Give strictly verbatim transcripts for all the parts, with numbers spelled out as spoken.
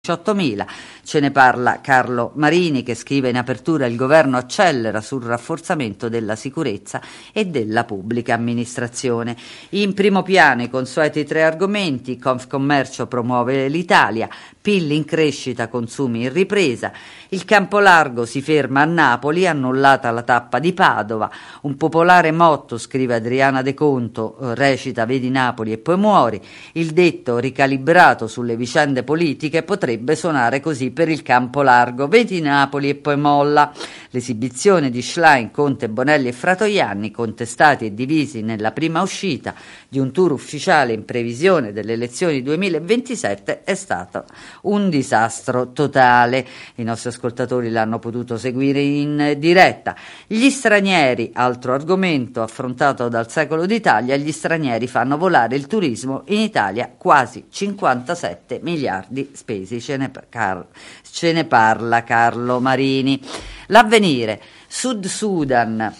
diciottomila. Ce ne parla Carlo Marini, che scrive in apertura: il governo accelera sul rafforzamento della sicurezza e della pubblica amministrazione. In primo piano i consueti tre argomenti: Confcommercio promuove l'Italia, P I L in crescita, consumi in ripresa. Il campo largo si ferma a Napoli, annullata la tappa di Padova. Un popolare motto, scrive Adriana De Conto, recita: vedi Napoli e poi muori. Il detto, ricalibrato sulle vicende politiche, potrebbe suonare così per il campo largo: vedi Napoli e poi molla. L'esibizione di Schlein, Conte, Bonelli e Fratoianni, contestati e divisi nella prima uscita di un tour ufficiale in previsione delle elezioni duemilaventisette, è stato un disastro totale. I nostri ascoltatori l'hanno potuto seguire in diretta. Gli stranieri, altro argomento affrontato dal Secolo d'Italia: gli stranieri fanno volare il turismo in Italia, quasi cinquantasette miliardi spesi. Ce ne, Car- ce ne parla Carlo Marini. L'Avvenire, Sud Sudan,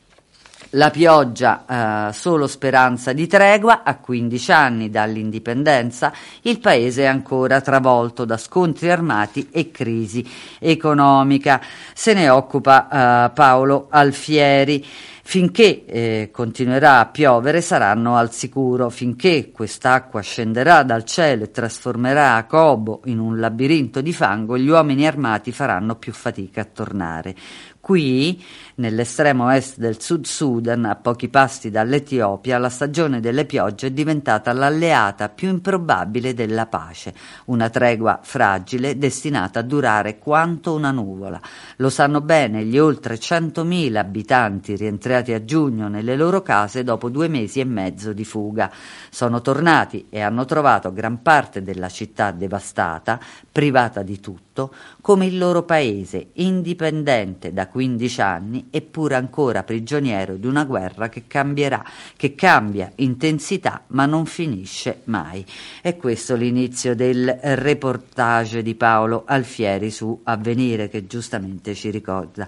la pioggia, eh, solo speranza di tregua. A quindici anni dall'indipendenza il paese è ancora travolto da scontri armati e crisi economica. Se ne occupa eh, Paolo Alfieri. Finché eh, continuerà a piovere saranno al sicuro, finché quest'acqua scenderà dal cielo e trasformerà Akobo in un labirinto di fango, gli uomini armati faranno più fatica a tornare. Qui, nell'estremo est del Sud Sudan, a pochi passi dall'Etiopia, la stagione delle piogge è diventata l'alleata più improbabile della pace, una tregua fragile destinata a durare quanto una nuvola. Lo sanno bene gli oltre centomila abitanti rientrati a giugno nelle loro case dopo due mesi e mezzo di fuga. Sono tornati e hanno trovato gran parte della città devastata, privata di tutto, come il loro paese, indipendente da quindici anni, eppure ancora prigioniero di una guerra che cambierà, che cambia intensità ma non finisce mai. È questo l'inizio del reportage di Paolo Alfieri su Avvenire, che giustamente ci ricorda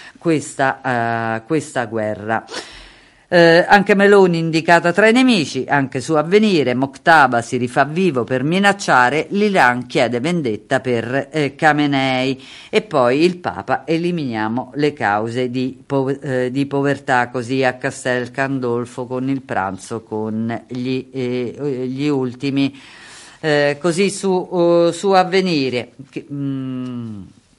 questa, uh, questa guerra. Eh, anche Meloni indicata tra i nemici, anche su Avvenire. Mokhtaba si rifà vivo per minacciare, l'Iran chiede vendetta per eh, Khamenei. E poi il Papa: eliminiamo le cause di, po- eh, di povertà, così a Castel Gandolfo con il pranzo con gli, eh, gli ultimi. Eh, così su, uh, su Avvenire. Che, mm,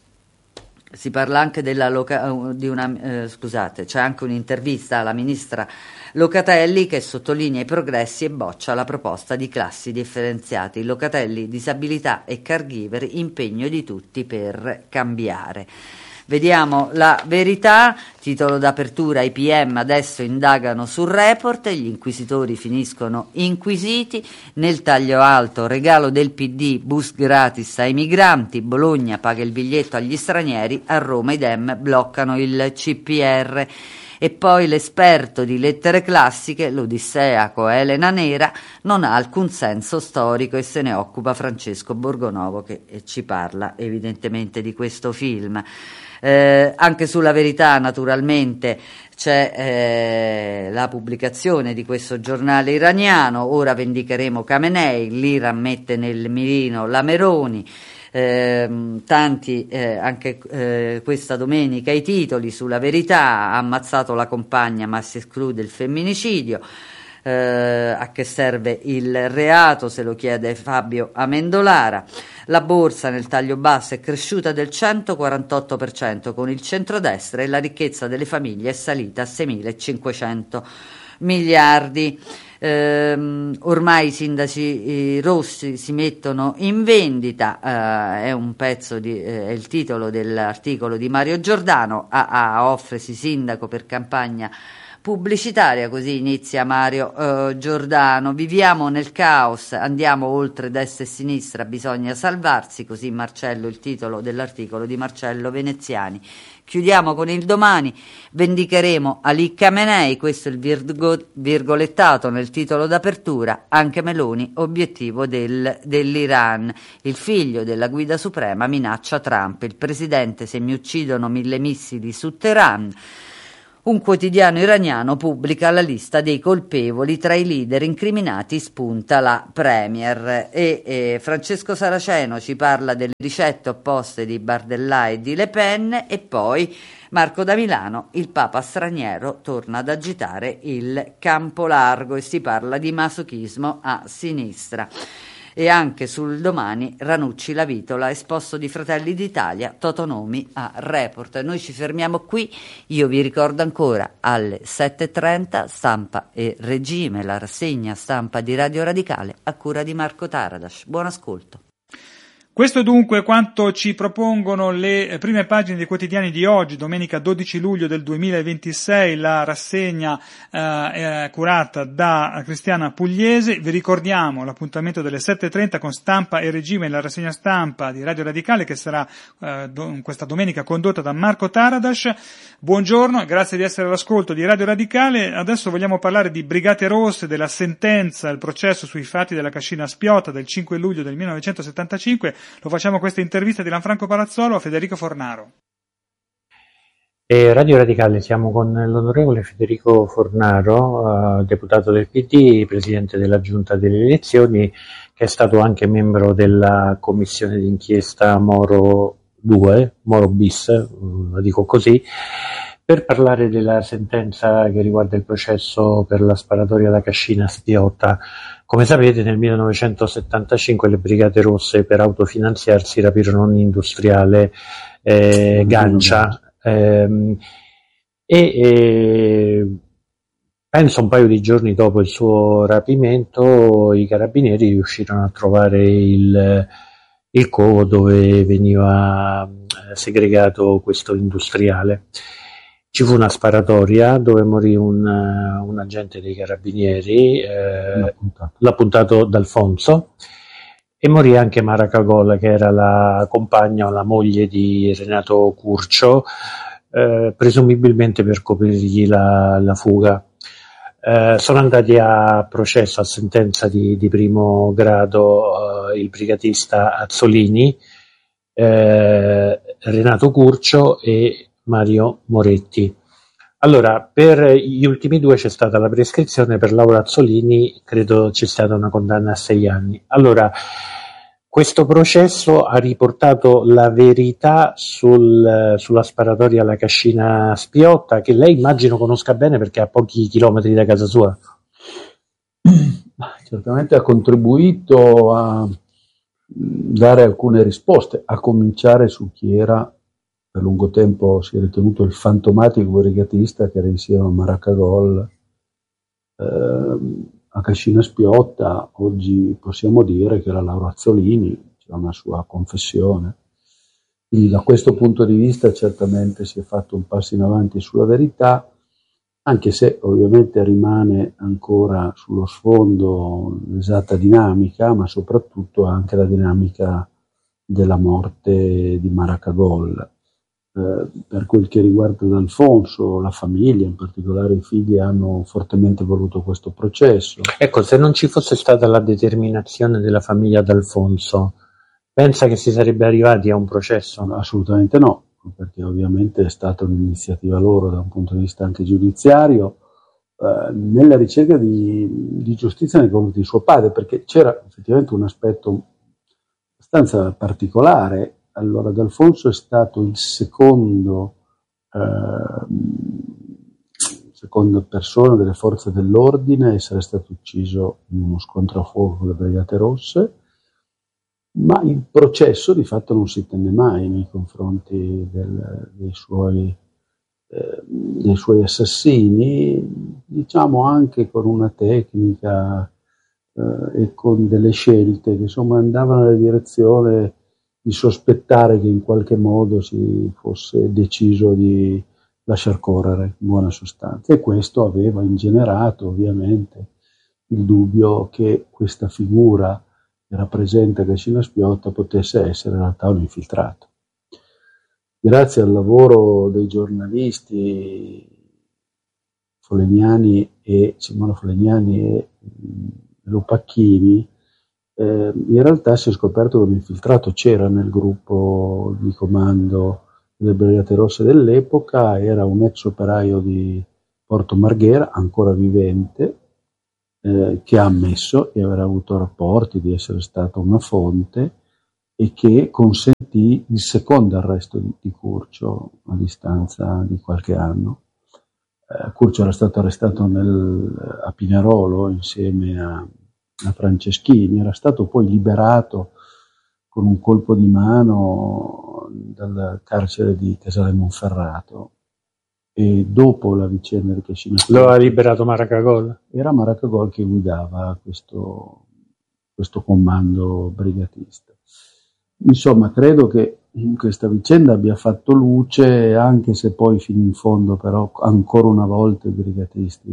Si parla anche della loca- di una eh, scusate, c'è anche un'intervista alla ministra Locatelli, che sottolinea i progressi e boccia la proposta di classi differenziate. Locatelli: disabilità e caregiver, impegno di tutti per cambiare. Vediamo La Verità, titolo d'apertura: i P M adesso indagano sul report, gli inquisitori finiscono inquisiti. Nel taglio alto: regalo del P D, bus gratis ai migranti, Bologna paga il biglietto agli stranieri, a Roma i Dem bloccano il C P R. E poi l'esperto di lettere classiche, l'odisseiaco Elena Nera, non ha alcun senso storico, e se ne occupa Francesco Borgonovo, che ci parla evidentemente di questo film. Eh, anche sulla Verità naturalmente c'è eh, la pubblicazione di questo giornale iraniano: ora vendicheremo Khamenei, l'Iran mette nel mirino la Meloni. Eh, tanti eh, anche eh, questa domenica i titoli sulla Verità: ha ammazzato la compagna ma si esclude il femminicidio. Eh, a che serve il reato, se lo chiede Fabio Amendolara. La borsa nel taglio basso è cresciuta del centoquarantotto per cento con il centrodestra, e la ricchezza delle famiglie è salita a seimilacinquecento miliardi. Eh, ormai i sindaci eh, rossi si mettono in vendita, eh, è un pezzo di, eh, è il titolo dell'articolo di Mario Giordano. A A offresi sindaco per campagna pubblicitaria, così inizia Mario eh, Giordano. Viviamo nel caos, andiamo oltre destra e sinistra, bisogna salvarsi, così Marcello, il titolo dell'articolo di Marcello Veneziani. Chiudiamo con il Domani: vendicheremo Ali Khamenei, questo è il virgo, virgolettato nel titolo d'apertura. Anche Meloni obiettivo del, dell'Iran, il figlio della guida suprema minaccia Trump, il presidente: se mi uccidono mille missili su Teheran. Un quotidiano iraniano pubblica la lista dei colpevoli, tra i leader incriminati spunta la premier e eh, Francesco Saraceno ci parla delle ricette opposte di Bardella e di Le Pen e poi Marco da Milano, il papa straniero torna ad agitare il campo largo e si parla di masochismo a sinistra. E anche sul Domani Ranucci la vitola, esposto di Fratelli d'Italia, Totonomi a Report. Noi ci fermiamo qui, io vi ricordo ancora alle sette e trenta Stampa e Regime, la rassegna stampa di Radio Radicale a cura di Marco Taradas. Buon ascolto. Questo dunque quanto ci propongono le prime pagine dei quotidiani di oggi, domenica dodici luglio del duemilaventisei, la rassegna eh, è curata da Cristiana Pugliese. Vi ricordiamo l'appuntamento delle sette e trenta con Stampa e Regime, la rassegna stampa di Radio Radicale che sarà eh, do, questa domenica condotta da Marco Taradas. Buongiorno, grazie di essere all'ascolto di Radio Radicale. Adesso vogliamo parlare di Brigate Rosse, della sentenza, il processo sui fatti della cascina Spiotta del cinque luglio del millenovecentosettantacinque. Lo facciamo questa intervista di Lanfranco Palazzolo a Federico Fornaro. E Radio Radicale, siamo con l'onorevole Federico Fornaro, eh, deputato del P D, presidente della Giunta delle Elezioni, che è stato anche membro della commissione d'inchiesta Moro due, Moro bis, la dico così, per parlare della sentenza che riguarda il processo per la sparatoria alla cascina Spiotta. Come sapete, nel millenovecentosettantacinque le Brigate Rosse, per autofinanziarsi, rapirono un industriale, eh, Gancia, ehm, e eh, penso un paio di giorni dopo il suo rapimento i carabinieri riuscirono a trovare il, il covo dove veniva segregato questo industriale. Ci fu una sparatoria dove morì un, un agente dei carabinieri, eh, l'appuntato D'Alfonso, e morì anche Mara Cagolla, che era la compagna o la moglie di Renato Curcio, eh, presumibilmente per coprirgli la, la fuga. Eh, sono andati a processo, a sentenza di, di primo grado, eh, il brigatista Azzolini, eh, Renato Curcio e Mario Moretti. Allora, per gli ultimi due c'è stata la prescrizione, per Laura Azzolini credo c'è stata una condanna a sei anni. Allora, questo processo ha riportato la verità sul, sulla sparatoria alla cascina Spiotta, che lei immagino conosca bene perché è a pochi chilometri da casa sua. Certamente ha contribuito a dare alcune risposte, a cominciare su chi era. Per lungo tempo si è ritenuto il fantomatico brigatista che era insieme a Maracagol eh, a Cascina Spiotta. Oggi possiamo dire che era Laura Azzolini, c'è una sua confessione. Quindi da questo punto di vista certamente si è fatto un passo in avanti sulla verità, anche se ovviamente rimane ancora sullo sfondo l'esatta dinamica, ma soprattutto anche la dinamica della morte di Maracagol. Eh, per quel che riguarda D'Alfonso, la famiglia, in particolare i figli, hanno fortemente voluto questo processo. Ecco, se non ci fosse stata la determinazione della famiglia D'Alfonso, pensa che si sarebbe arrivati a un processo? Assolutamente no, perché ovviamente è stata un'iniziativa loro da un punto di vista anche giudiziario, eh, nella ricerca di, di giustizia nei confronti di suo padre, perché c'era effettivamente un aspetto abbastanza particolare. Allora, D'Alfonso è stato il secondo, eh, seconda persona delle forze dell'ordine a essere stato ucciso in uno scontro a fuoco con le Brigate Rosse, ma il processo di fatto non si tenne mai nei confronti del, dei, suoi, eh, dei suoi assassini, diciamo anche con una tecnica eh, e con delle scelte che insomma andavano nella direzione di sospettare che in qualche modo si fosse deciso di lasciar correre, in buona sostanza, e questo aveva ingenerato ovviamente il dubbio che questa figura che rappresenta Cascina Spiotta potesse essere in realtà un infiltrato. Grazie al lavoro dei giornalisti Folegnani e Simona Folegnani e Lupacchini, Eh, in realtà si è scoperto che un infiltrato c'era nel gruppo di comando delle Brigate Rosse dell'epoca, era un ex operaio di Porto Marghera, ancora vivente, eh, che ha ammesso di aver avuto rapporti, di essere stato una fonte, e che consentì il secondo arresto di, di Curcio a distanza di qualche anno. Eh, Curcio era stato arrestato nel, a Pinerolo insieme a, a Franceschini, era stato poi liberato con un colpo di mano dal carcere di Casale Monferrato, e dopo la vicenda di Cascina lo ha liberato Maracagol. Era Maracagol che guidava questo, questo comando brigatista. Insomma, credo che in questa vicenda abbia fatto luce, anche se poi fino in fondo però ancora una volta i brigatisti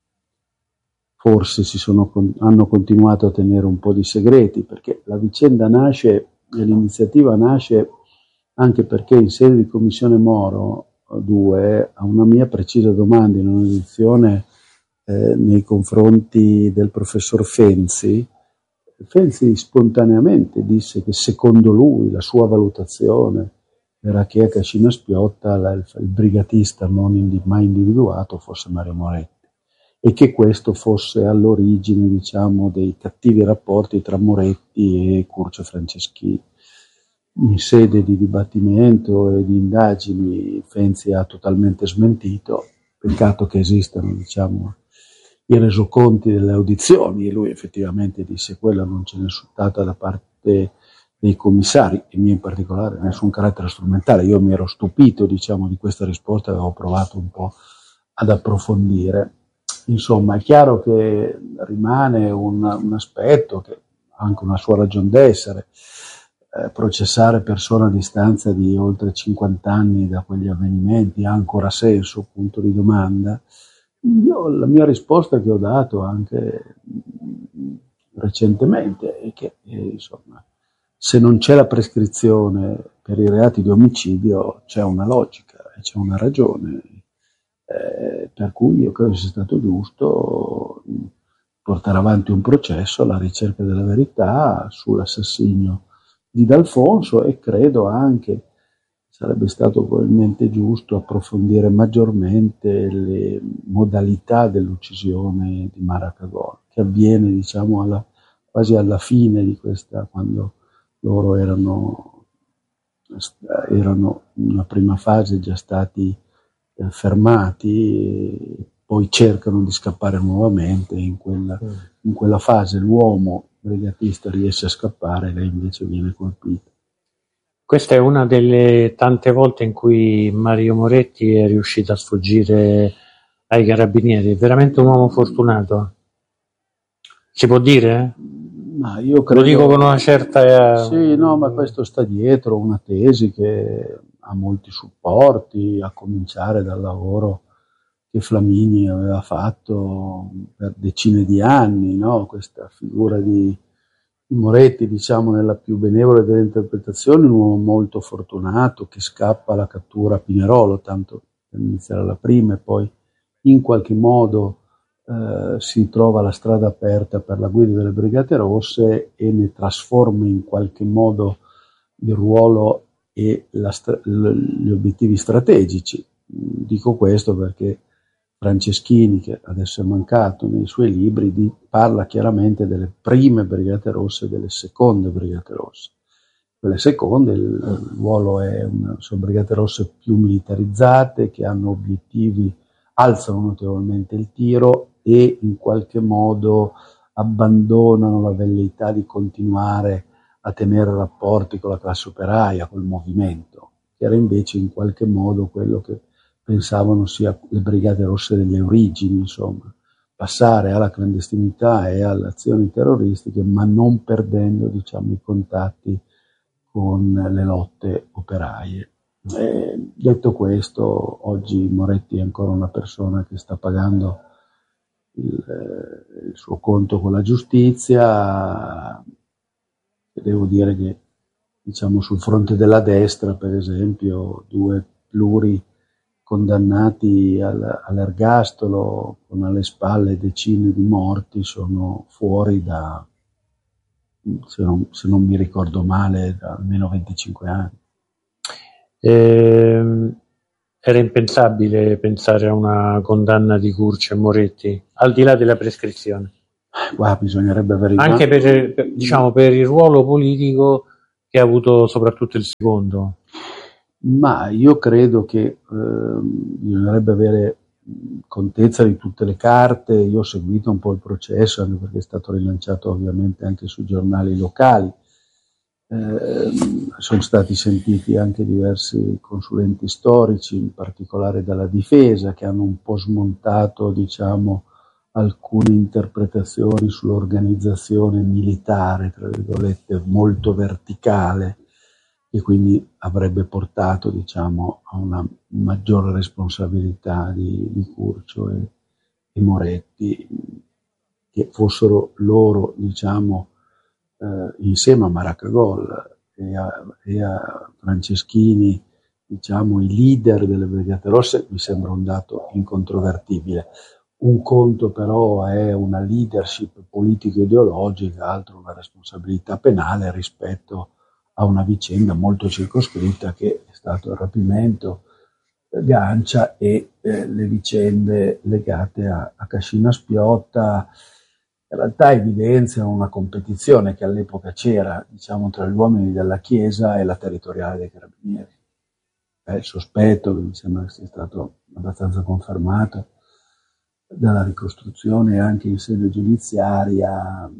forse si sono, hanno continuato a tenere un po' di segreti, perché la vicenda nasce e l'iniziativa nasce anche perché in sede di Commissione Moro due, a una mia precisa domanda in un'edizione eh, nei confronti del professor Fenzi, Fenzi spontaneamente disse che secondo lui la sua valutazione era che a Cascina Spiotta la, il, il brigatista non indi, mai individuato fosse Mario Moretti, e che questo fosse all'origine, diciamo, dei cattivi rapporti tra Moretti e Curcio Franceschini. In sede di dibattimento e di indagini Fenzi ha totalmente smentito, peccato che esistano, diciamo, i resoconti delle audizioni, e lui effettivamente disse quella non ce n'è stata da parte dei commissari, e mio in particolare nessun carattere strumentale. Io mi ero stupito, diciamo, di questa risposta, avevo provato un po' ad approfondire. Insomma, è chiaro che rimane un, un aspetto che ha anche una sua ragion d'essere. Eh, processare persone a distanza di oltre cinquanta anni da quegli avvenimenti ha ancora senso? Punto di domanda. Io la mia risposta che ho dato anche recentemente è che eh, insomma, se non c'è la prescrizione per i reati di omicidio c'è una logica e c'è una ragione, eh, per cui io credo sia stato giusto portare avanti un processo alla ricerca della verità sull'assassinio di D'Alfonso, e credo anche sarebbe stato probabilmente giusto approfondire maggiormente le modalità dell'uccisione di Maracagol, che avviene, diciamo, alla, quasi alla fine di questa, quando loro erano, erano in una prima fase già stati eh, fermati, e poi cercano di scappare nuovamente. In quella, in quella fase l'uomo brigatista riesce a scappare, lei invece viene colpita. Questa è una delle tante volte in cui Mario Moretti è riuscito a sfuggire ai carabinieri. È veramente un uomo fortunato, si può dire? Ma io credo, lo dico con una certa... Sì, no, ma questo sta dietro una tesi che ha molti supporti, a cominciare dal lavoro che Flamini aveva fatto per decine di anni, no? Questa figura di Moretti, diciamo, nella più benevole delle interpretazioni, un uomo molto fortunato che scappa alla cattura a Pinerolo, tanto per iniziare la prima, e poi in qualche modo eh, si trova la strada aperta per la guida delle Brigate Rosse e ne trasforma in qualche modo il ruolo e la, gli obiettivi strategici. Dico questo perché Franceschini, che adesso è mancato nei suoi libri, di, parla chiaramente delle prime Brigate Rosse e delle seconde Brigate Rosse. Quelle seconde, il, il ruolo è una, sono Brigate Rosse più militarizzate, che hanno obiettivi, alzano notevolmente il tiro e in qualche modo abbandonano la velleità di continuare a tenere rapporti con la classe operaia, col movimento, che era invece in qualche modo quello che pensavano sia le Brigate Rosse delle origini, insomma, passare alla clandestinità e alle azioni terroristiche, ma non perdendo, diciamo, i contatti con le lotte operaie. E detto questo, oggi Moretti è ancora una persona che sta pagando il, il suo conto con la giustizia. E devo dire che, diciamo, sul fronte della destra, per esempio, due pluri condannati al, all'ergastolo con alle spalle decine di morti sono fuori da, se non, se non mi ricordo male, da almeno venticinque anni. Eh, era impensabile pensare a una condanna di Curcio e Moretti, al di là della prescrizione. Qua bisognerebbe averiguare. Anche per, per, diciamo, per il ruolo politico che ha avuto soprattutto il secondo. Ma io credo che eh, bisognerebbe avere contezza di tutte le carte. Io ho seguito un po' il processo, anche perché è stato rilanciato ovviamente anche sui giornali locali. Eh, sono stati sentiti anche diversi consulenti storici, in particolare dalla difesa, che hanno un po' smontato, diciamo, alcune interpretazioni sull'organizzazione militare, tra virgolette, molto verticale, e quindi avrebbe portato, diciamo, a una maggiore responsabilità di, di Curcio e, e Moretti, che fossero loro, diciamo, eh, insieme a Maracagol e a, e a Franceschini, diciamo, i leader delle Brigate Rosse, mi sembra un dato incontrovertibile. Un conto però è una leadership politico-ideologica, altro una responsabilità penale rispetto a una vicenda molto circoscritta che è stato il rapimento, Gancia e eh, le vicende legate a, a Cascina Spiotta. In realtà evidenziano una competizione che all'epoca c'era, diciamo, tra gli uomini della Chiesa e la territoriale dei Carabinieri. È il sospetto, che mi sembra che sia stato abbastanza confermato dalla ricostruzione anche in sede giudiziaria,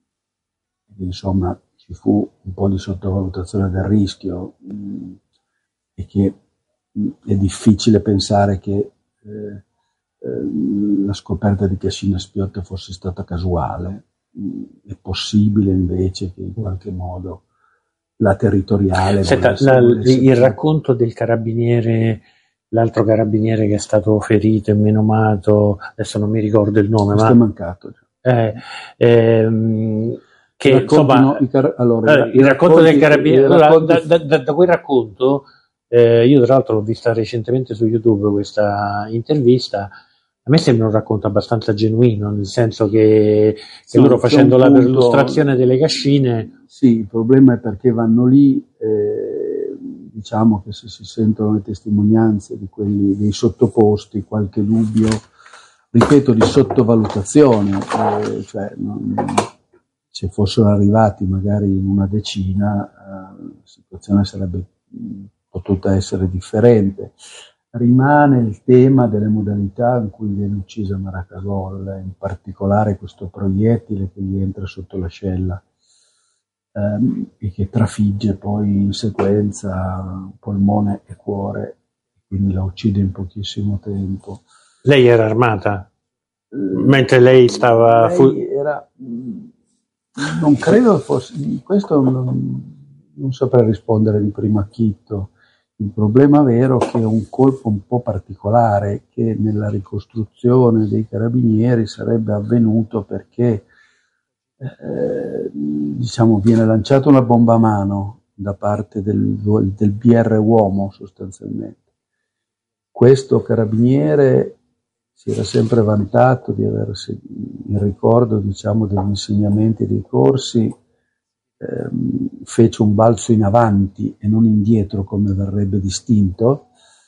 insomma ci fu un po' di sottovalutazione del rischio mh, e che mh, è difficile pensare che eh, eh, la scoperta di Cascina Spiotta fosse stata casuale. Mh, è possibile invece che in qualche modo la territoriale Senta, volesse, la, volesse il più. Racconto del carabiniere, l'altro carabiniere che è stato ferito e menomato, adesso non mi ricordo il nome, questo ma è mancato. eh, ehm, che insomma, no, i car- allora, eh, il racconto racconti, del carabiniere, racconti... da, da, da, da quel racconto, eh, io tra l'altro l'ho vista recentemente su YouTube questa intervista. A me sembra un racconto abbastanza genuino, nel senso che, che no, loro facendo la punto... perlustrazione delle cascine. Sì, il problema è perché vanno lì, eh, diciamo che se si sentono le testimonianze di quelli dei sottoposti, qualche dubbio, ripeto, di sottovalutazione, eh, cioè non, se fossero arrivati magari in una decina, eh, la situazione sarebbe potuta essere differente. Rimane il tema delle modalità in cui viene uccisa Maracagol, in particolare questo proiettile che gli entra sotto l'ascella ehm, e che trafigge poi in sequenza polmone e cuore, quindi la uccide in pochissimo tempo. Lei era armata? Eh, Mentre lei stava... Lei fu- era... Non credo fosse... Questo non, non saprei rispondere di primo acchito. Il problema vero è che è un colpo un po' particolare che nella ricostruzione dei carabinieri sarebbe avvenuto perché eh, diciamo viene lanciata una bomba a mano da parte del, del B R uomo sostanzialmente. Questo carabiniere si era sempre vantato di avere il ricordo, diciamo, degli insegnamenti dei corsi. Fece un balzo in avanti e non indietro come verrebbe distinto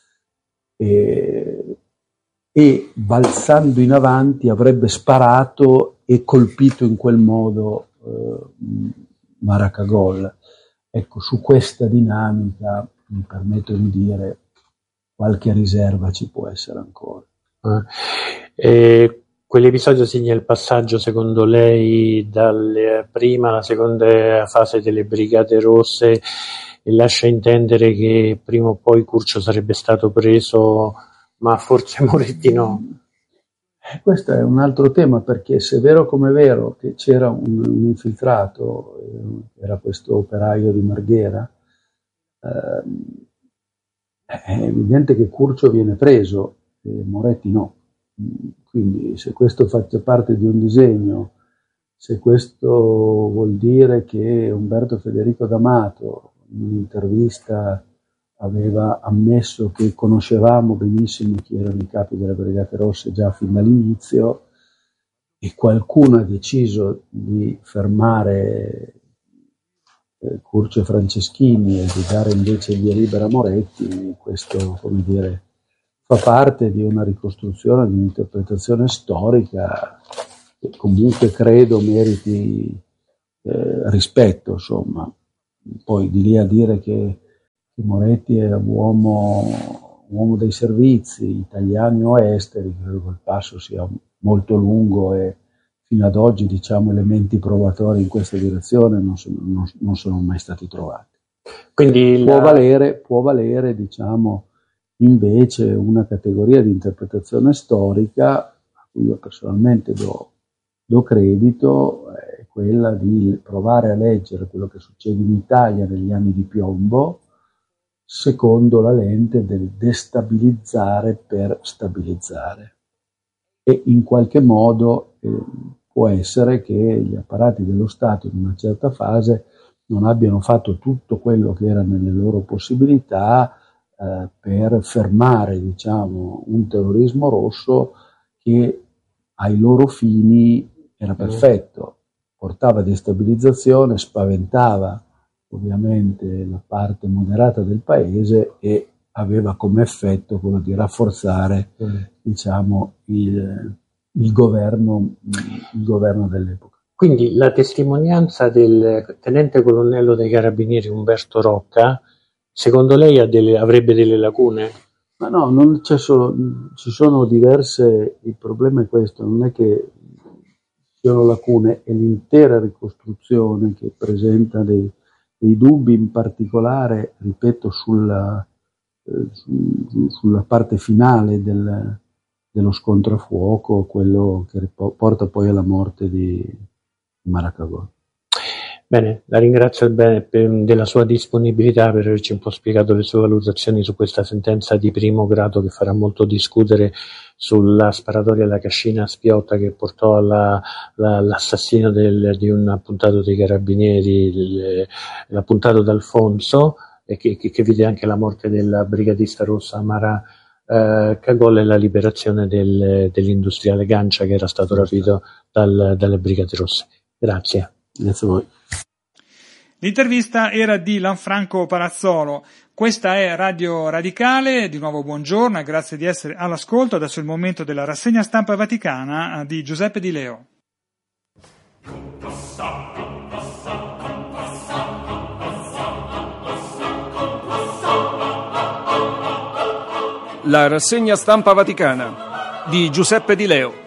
e, e balzando in avanti avrebbe sparato e colpito in quel modo eh, Maracagol. Ecco, su questa dinamica mi permetto di dire qualche riserva ci può essere ancora. Ah. E quell'episodio segna il passaggio, secondo lei, dalla prima alla seconda fase delle Brigate Rosse e lascia intendere che prima o poi Curcio sarebbe stato preso, ma forse Moretti no? Questo è un altro tema, perché se è vero come è vero che c'era un, un infiltrato, eh, era questo operaio di Marghera, eh, è evidente che Curcio viene preso e Moretti no. Quindi se questo faccia parte di un disegno, se questo vuol dire che Umberto Federico D'Amato in un'intervista aveva ammesso che conoscevamo benissimo chi erano i capi delle Brigate Rosse già fin dall'inizio e qualcuno ha deciso di fermare eh, Curcio e Franceschini e di dare invece il via libera a Moretti, questo, come dire, fa parte di una ricostruzione, di un'interpretazione storica che comunque credo meriti eh, rispetto, insomma. Poi di lì a dire che, che Moretti è un uomo, un uomo dei servizi, italiani o esteri, credo che il passo sia molto lungo e fino ad oggi, diciamo, elementi probatori in questa direzione non sono, non, non sono mai stati trovati. Quindi può la... valere, può valere, diciamo, invece una categoria di interpretazione storica a cui io personalmente do, do credito, è quella di provare a leggere quello che succede in Italia negli anni di piombo secondo la lente del destabilizzare per stabilizzare. E in qualche modo eh, può essere che gli apparati dello Stato in una certa fase non abbiano fatto tutto quello che era nelle loro possibilità eh, per fermare, diciamo, un terrorismo rosso che ai loro fini era perfetto, portava destabilizzazione, spaventava ovviamente la parte moderata del paese e aveva come effetto quello di rafforzare mm. diciamo il, il governo il governo dell'epoca. Quindi la testimonianza del tenente colonnello dei Carabinieri Umberto Rocca, secondo lei ha delle, avrebbe delle lacune? Ma no, non c'è solo, ci sono diverse, il problema è questo, non è che ci siano lacune, è l'intera ricostruzione che presenta dei, dei dubbi, in particolare, ripeto, sulla sulla parte finale del, dello scontro a fuoco, quello che porta poi alla morte di Maracagò. Bene, la ringrazio bene per, della sua disponibilità per averci un po' spiegato le sue valutazioni su questa sentenza di primo grado che farà molto discutere sulla sparatoria alla Cascina Spiotta che portò alla, la, l'assassinio del, di un appuntato dei Carabinieri, il, l'appuntato d'Alfonso, e che, che, che vide anche la morte della brigatista rossa Mara eh, Cagol e la liberazione del, dell'industriale Gancia che era stato rapito dal, dalle Brigate Rosse. Grazie. Grazie a voi. L'intervista era di Lanfranco Palazzolo. Questa è Radio Radicale, di nuovo buongiorno e grazie di essere all'ascolto. Adesso è il momento della rassegna stampa vaticana di Giuseppe Di Leo. La rassegna stampa vaticana di Giuseppe Di Leo.